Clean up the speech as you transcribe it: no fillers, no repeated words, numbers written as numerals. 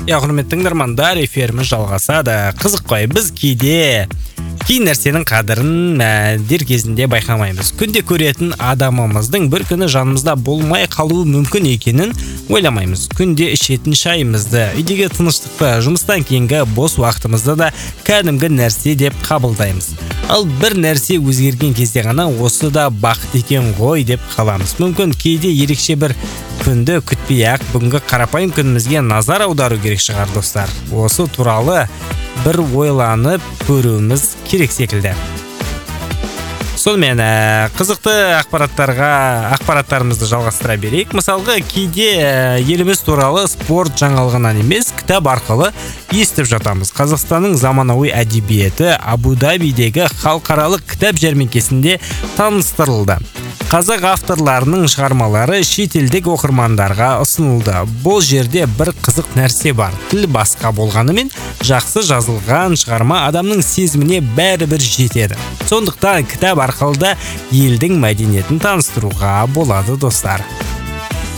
Құрметті тыңдармандар, эфиріміз жалғасады. Қызық қой, біз кейде кей нәрсенің қадірін дер кезінде байқамаймыз. Күнде көретін адамымыздың бір күні жанымызда болмай қалуы мүмкін екенін ойламаймыз. Күнде ішетін шайымызды, үйдегі тыныштықты, жұмыстан кейінгі бос уақытымызды да кәдімгі нәрсе деп қабылдаймыз. Ал бір нәрсе өзгерген кезде ғана осы да бақыт екен ғой деп қаламыз. Мүмкін кейде ерекше бір күнді күтпей-ақ бүгінгі қарапайым күнімізге назар аудару керек шығар достар. Осы туралы бір ойланып көруіміз керек секілді. Сонымен қызықты ақпараттарымызды жалғастыра берейік. Мысалға, кейде еліміз туралы спорт жаңалығынан емес, кітап арқылы естіп жатамыз. Қазақстанның заманауи әдебиеті Абу-Дабидегі халықаралық кітап жәрмеңкесінде таныстырылды. Қазақ авторларының шығармалары шетелдік оқырмандарға ұсынылды. Бұл жерде бір қызық нәрсе бар. Тіл басқа болғанымен, жақсы жазылған шығарма адамның сезіміне бәрібір жетеді. Сондықтан кітап арқылы да елдің мәдениетін таныстыруға болады достар.